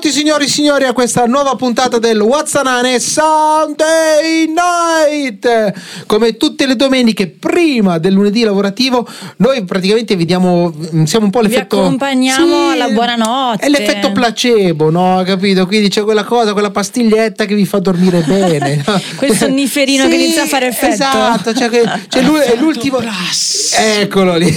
Benvenuti signori e signori a questa nuova puntata del What's-a-Nane Sunday Night. Come tutte le domeniche prima del lunedì lavorativo, noi praticamente siamo un po' l'effetto, vi accompagniamo alla buonanotte. È l'effetto placebo, no? Capito? Quindi c'è quella cosa, quella pastiglietta che vi fa dormire bene, no? Quel sonniferino che inizia a fare effetto. Esatto, c'è lui, è l'ultimo. Eccolo lì.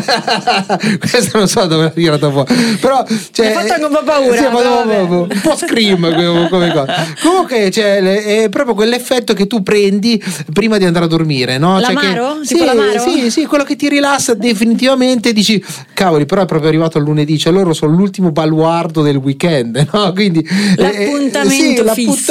Questo non so dove è tirato fuori, però mi ha fatto anche un po' paura. Sì, un po' scream come cosa. Comunque è proprio quell'effetto che tu prendi prima di andare a dormire, no? L'amaro? Cioè tipo l'amaro? Sì, quello che ti rilassa definitivamente, dici cavoli, però è proprio arrivato il lunedì, cioè loro sono l'ultimo baluardo del weekend, no? Quindi l'appuntamento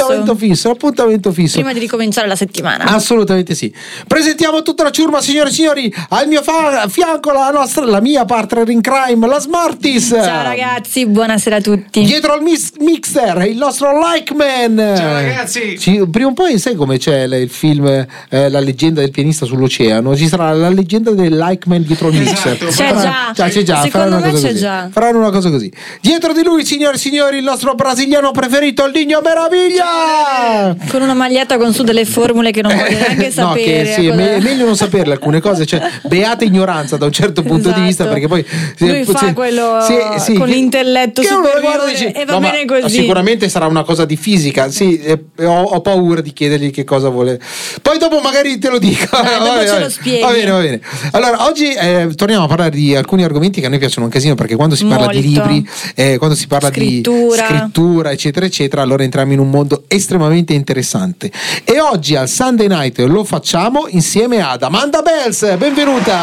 fisso prima di ricominciare la settimana. Assolutamente sì. Presentiamo tutta la ciurma, signore e signori. Al mio fianco la mia partner in crime, la Smarties. Ciao ragazzi, buonasera a tutti. Dietro al mixer il nostro Likeman. Ciao ragazzi. Prima o poi sai come c'è il film La leggenda del pianista sull'oceano, ci sarà la leggenda del Likeman dietro il mixer. C'è già. Secondo me c'è già. Faranno una cosa così. Dietro di lui, signori e signori, il nostro brasiliano preferito, il Digno Meraviglia, con una maglietta con su delle formule che non voglio neanche sapere. È meglio non saperle alcune cose, cioè beata ignoranza da un certo punto di vista, perché poi lui fa quello con l'intelletto superiore e va bene così. Sicuramente sarà una cosa di fisica, sì, ho paura di chiedergli che cosa vuole, poi dopo magari te lo dico. Dopo ce lo spieghi. Va bene. Allora oggi torniamo a parlare di alcuni argomenti che a noi piacciono un casino, perché quando si parla di libri, quando si parla di scrittura eccetera eccetera, allora entriamo in un mondo estremamente interessante, e oggi al Sunday Night lo facciamo insieme ad Amanda Bells. Benvenuta.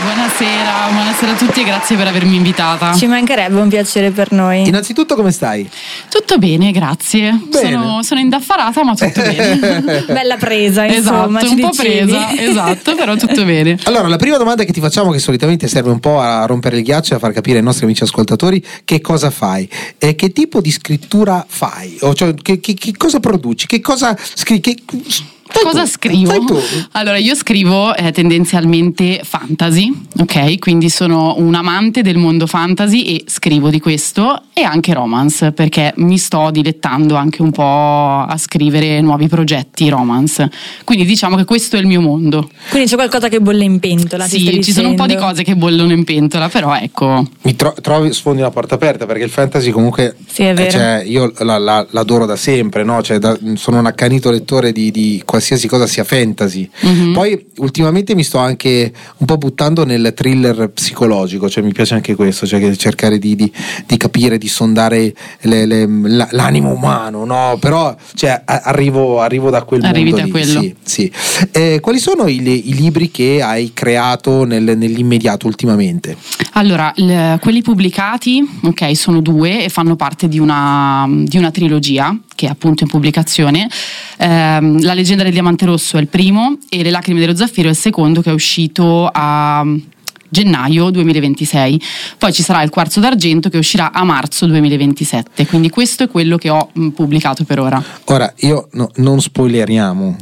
Buonasera a tutti e grazie per avermi invitata. Ci mancherebbe, un piacere per noi. Innanzitutto come stai? Tutto bene, grazie. Bene. Sono indaffarata, ma tutto bene. Bella presa, insomma. Esatto, un po' presa, esatto, però tutto bene. Allora, la prima domanda che ti facciamo, che solitamente serve un po' a rompere il ghiaccio e a far capire ai nostri amici ascoltatori che cosa fai, e che tipo di scrittura fai, o cioè che cosa produci, che cosa scrivi, Cosa scrivo? Allora, io scrivo tendenzialmente fantasy, ok? Quindi sono un amante del mondo fantasy e scrivo di questo, e anche romance, perché mi sto dilettando anche un po' a scrivere nuovi progetti romance. Quindi diciamo che questo è il mio mondo. Quindi c'è qualcosa che bolle in pentola? Sì, ci sono un po' di cose che bollono in pentola, però ecco. Mi sfondi una porta aperta, perché il fantasy comunque sì, è vero. Cioè, io l'adoro da sempre, no? Cioè, sono un accanito lettore di qualsiasi cosa sia fantasy. Mm-hmm. Poi ultimamente mi sto anche un po' buttando nel thriller psicologico, cioè mi piace anche questo, cioè cercare di capire, di sondare l'animo umano, no? Però cioè, arrivo da quel mondo lì. Quello. Sì. Quali sono i libri che hai creato nell'immediato ultimamente? Allora, quelli pubblicati, ok, sono 2 e fanno parte di una trilogia che è appunto in pubblicazione. La leggenda del diamante rosso è il primo e Le lacrime dello zaffiro è il secondo, che è uscito a gennaio 2026. Poi ci sarà il quarzo d'argento che uscirà a marzo 2027. Quindi questo è quello che ho pubblicato per ora. Ora io non spoileriamo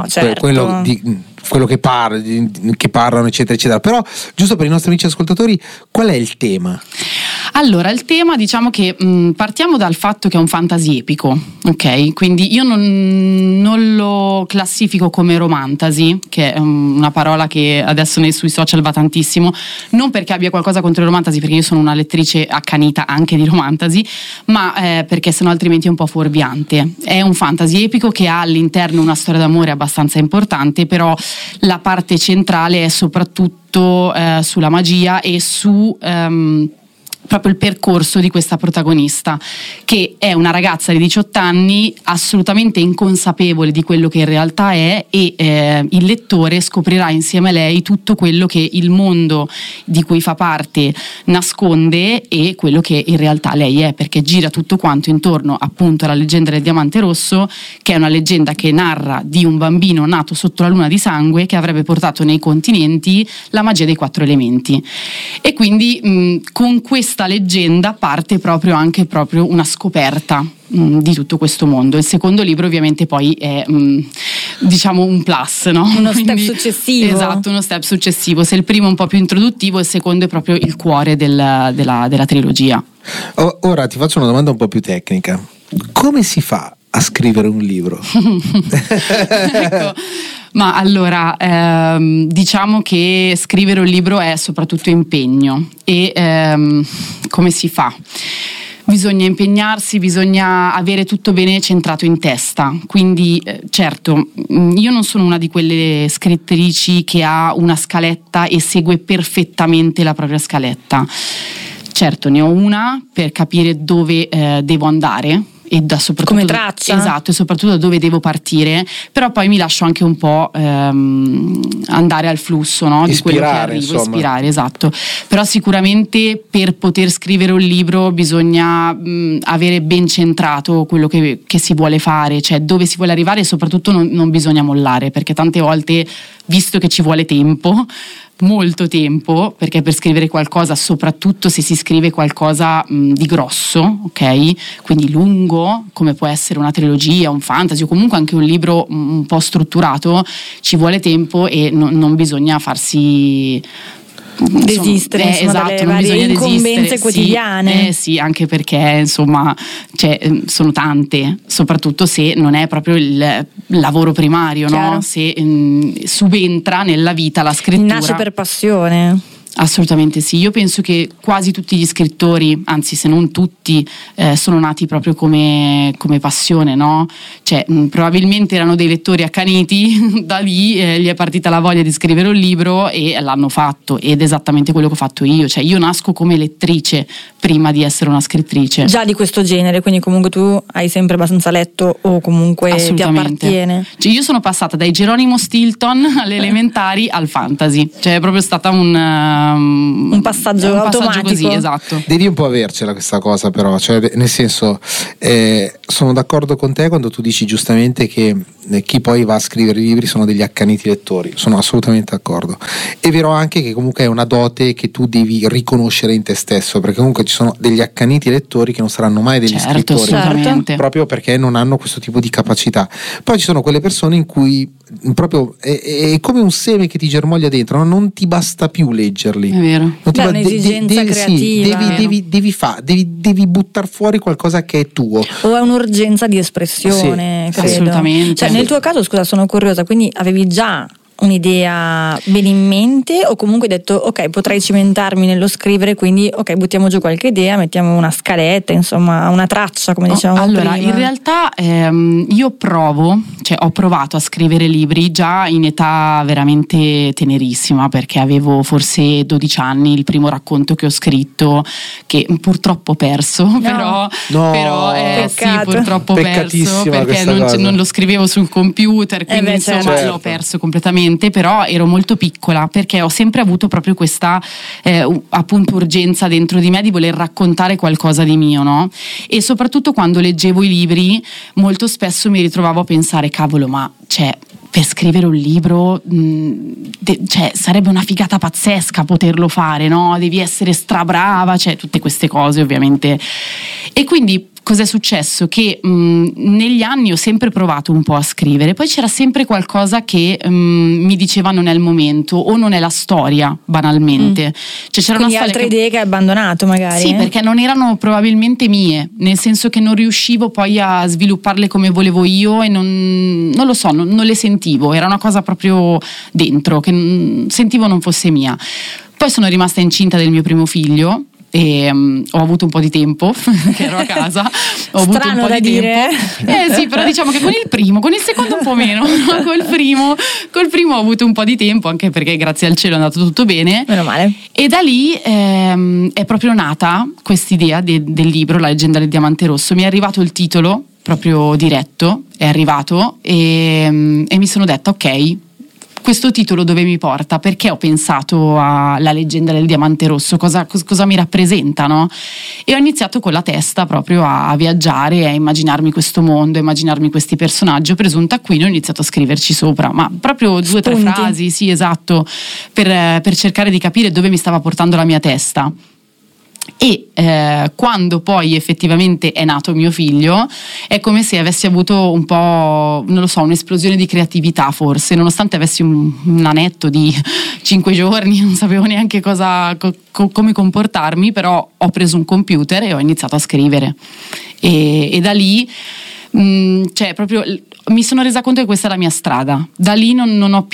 quello che parlano eccetera eccetera, però giusto per i nostri amici ascoltatori, qual è il tema? Allora, il tema, diciamo che partiamo dal fatto che è un fantasy epico, ok? Quindi io non lo classifico come romantasy, che è una parola che adesso sui social va tantissimo, non perché abbia qualcosa contro i romantasy, perché io sono una lettrice accanita anche di romantasy, ma perché sennò altrimenti è un po' fuorviante. È un fantasy epico che ha all'interno una storia d'amore abbastanza importante, però la parte centrale è soprattutto sulla magia e su proprio il percorso di questa protagonista, che è una ragazza di 18 anni assolutamente inconsapevole di quello che in realtà è, e il lettore scoprirà insieme a lei tutto quello che il mondo di cui fa parte nasconde e quello che in realtà lei è, perché gira tutto quanto intorno appunto alla leggenda del diamante rosso, che è una leggenda che narra di un bambino nato sotto la luna di sangue che avrebbe portato nei continenti la magia dei 4 elementi. E quindi con questa leggenda parte proprio una scoperta di tutto questo mondo. Il secondo libro ovviamente poi è diciamo un plus, no? Step successivo. Esatto, uno step successivo. Se il primo è un po' più introduttivo, il secondo è proprio il cuore della trilogia. Ora ti faccio una domanda un po' più tecnica. Come si fa a scrivere un libro? Ecco, ma allora diciamo che scrivere un libro è soprattutto impegno. E come si fa? Bisogna impegnarsi, bisogna avere tutto bene centrato in testa, quindi certo, io non sono una di quelle scrittrici che ha una scaletta e segue perfettamente la propria scaletta. Certo, ne ho una per capire dove devo andare e soprattutto come traccia. Esatto, e soprattutto da dove devo partire, però poi mi lascio anche un po' andare al flusso, no? Di quello che arrivo, ispirare, esatto. Però sicuramente per poter scrivere un libro bisogna avere ben centrato quello che si vuole fare, cioè dove si vuole arrivare, e soprattutto non bisogna mollare, perché tante volte, visto che ci vuole tempo, molto tempo, perché per scrivere qualcosa, soprattutto se si scrive qualcosa di grosso, ok? Quindi lungo, come può essere una trilogia, un fantasy o comunque anche un libro un po' strutturato, ci vuole tempo e non bisogna farsi desistere, esatto, dalle varie incombenze quotidiane. Sì, anche perché insomma sono tante, soprattutto se non è proprio il lavoro primario, no? Se subentra nella vita la scrittura. Nasce per passione. Assolutamente sì, io penso che quasi tutti gli scrittori, anzi se non tutti, sono nati proprio come passione, no? Cioè probabilmente erano dei lettori accaniti, da lì gli è partita la voglia di scrivere un libro e l'hanno fatto, ed è esattamente quello che ho fatto io, cioè io nasco come lettrice prima di essere una scrittrice. Già di questo genere, quindi comunque tu hai sempre abbastanza letto o comunque ti appartiene? Cioè io sono passata dai Geronimo Stilton alle elementari al fantasy, cioè è proprio stata un passaggio automatico, così, esatto. Devi un po' avercela questa cosa, però, cioè, nel senso, sono d'accordo con te quando tu dici giustamente che chi poi va a scrivere libri sono degli accaniti lettori, sono assolutamente d'accordo. È vero anche che comunque è una dote che tu devi riconoscere in te stesso, perché comunque ci sono degli accaniti lettori che non saranno mai degli scrittori, proprio perché non hanno questo tipo di capacità. Poi ci sono quelle persone in cui proprio è come un seme che ti germoglia dentro, non ti basta più leggerli. È vero. È un'esigenza creativa. Devi buttare fuori qualcosa che è tuo. O è un'urgenza di espressione, credo. Assolutamente. Cioè, nel tuo caso, scusa, sono curiosa, quindi avevi già un'idea bene in mente o comunque hai detto ok, potrei cimentarmi nello scrivere, quindi ok, buttiamo giù qualche idea, mettiamo una scaletta, insomma una traccia, come dicevamo allora, prima. In realtà io ho provato a scrivere libri già in età veramente tenerissima, perché avevo forse 12 anni, il primo racconto che ho scritto, che purtroppo ho perso, però sì, purtroppo ho perso perché non lo scrivevo sul computer, quindi insomma l'ho perso completamente. Però ero molto piccola, perché ho sempre avuto proprio questa appunto urgenza dentro di me di voler raccontare qualcosa di mio, no? E soprattutto quando leggevo i libri molto spesso mi ritrovavo a pensare cavolo, ma per scrivere un libro sarebbe una figata pazzesca poterlo fare, no? Devi essere strabrava, tutte queste cose ovviamente. E quindi cos'è successo? Che negli anni ho sempre provato un po' a scrivere, poi c'era sempre qualcosa che mi diceva non è il momento o non è la storia, banalmente. Cioè, c'era quindi una storia altre idee che hai abbandonato magari? Sì, perché non erano probabilmente mie, nel senso che non riuscivo poi a svilupparle come volevo io e non lo so, non le sentivo, era una cosa proprio dentro che sentivo non fosse mia. Poi sono rimasta incinta del mio primo figlio e ho avuto un po' di tempo che ero a casa, ho avuto strano un po' da di dire. tempo. Sì, però diciamo che con il secondo un po' meno, col primo ho avuto un po' di tempo, anche perché grazie al cielo è andato tutto bene, meno male. E da lì è proprio nata quest'idea del libro La leggenda del diamante rosso. Mi è arrivato il titolo proprio diretto, è arrivato e mi sono detta ok, questo titolo dove mi porta? Perché ho pensato alla leggenda del diamante rosso, cosa mi rappresenta, no? E ho iniziato con la testa proprio a viaggiare, a immaginarmi questo mondo, a immaginarmi questi personaggi. Ho preso un taccuino e ho iniziato a scriverci sopra, ma proprio 2 o 3 frasi, sì, esatto, per cercare di capire dove mi stava portando la mia testa. E quando poi effettivamente è nato mio figlio, è come se avessi avuto un po', non lo so, un'esplosione di creatività, forse, nonostante avessi un anetto di 5 giorni, non sapevo neanche come comportarmi, però ho preso un computer e ho iniziato a scrivere, e da lì cioè proprio mi sono resa conto che questa è la mia strada. Da lì non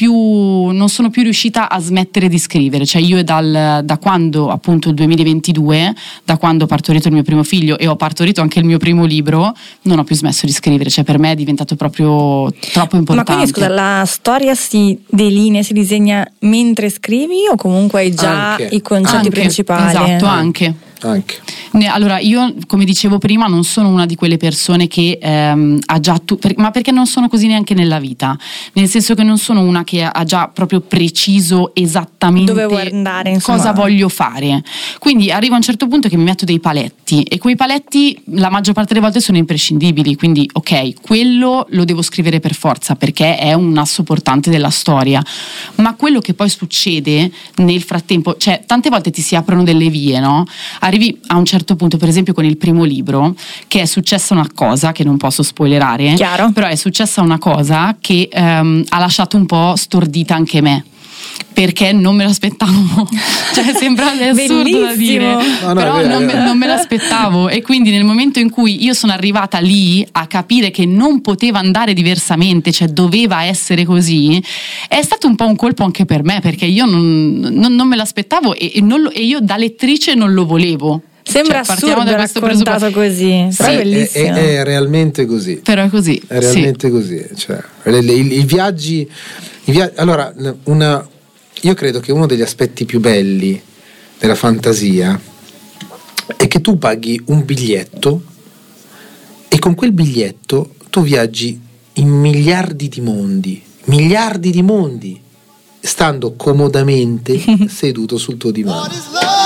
sono più riuscita a smettere di scrivere. Cioè io da quando, appunto, il 2022, da quando ho partorito il mio primo figlio e ho partorito anche il mio primo libro, non ho più smesso di scrivere. Cioè per me è diventato proprio troppo importante. Ma quindi scusa, la storia si delinea, si disegna mentre scrivi, o comunque hai già i concetti principali? Esatto, anche. Allora, io, come dicevo prima, non sono una di quelle persone che ha già ma perché non sono così neanche nella vita, nel senso che non sono una che ha già proprio preciso esattamente dove vuoi andare, insomma, cosa voglio fare. Quindi arrivo a un certo punto che mi metto dei paletti, e quei paletti la maggior parte delle volte sono imprescindibili, quindi ok, quello lo devo scrivere per forza perché è un asso portante della storia, ma quello che poi succede nel frattempo, cioè tante volte ti si aprono delle vie, no? Arrivi a un certo punto, per esempio con il primo libro, che è successa una cosa che non posso spoilerare. Chiaro. Però è successa una cosa che ha lasciato un po' stordita anche me, perché non me l'aspettavo. Cioè sembra assurdo da dire, però non me l'aspettavo, e quindi nel momento in cui io sono arrivata lì a capire che non poteva andare diversamente, cioè doveva essere così, è stato un po' un colpo anche per me, perché io non me l'aspettavo, e io da lettrice non lo volevo. Sembra assurdo raccontato così, però è bellissimo. È realmente così. Però è così. È realmente così. Cioè, i viaggi. Allora, io credo che uno degli aspetti più belli della fantasia è che tu paghi un biglietto e con quel biglietto tu viaggi in miliardi di mondi, stando comodamente seduto sul tuo divano.